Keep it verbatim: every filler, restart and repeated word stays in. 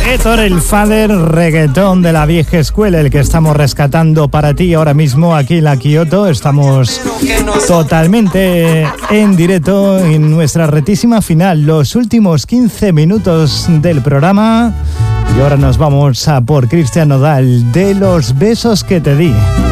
Héctor, el Father, reggaetón de la vieja escuela, el que estamos rescatando para ti ahora mismo aquí en la Kioto. Estamos totalmente en directo en nuestra retísima final, los últimos quince minutos del programa. Y ahora nos vamos a por Cristian Nodal, de Los besos que te di.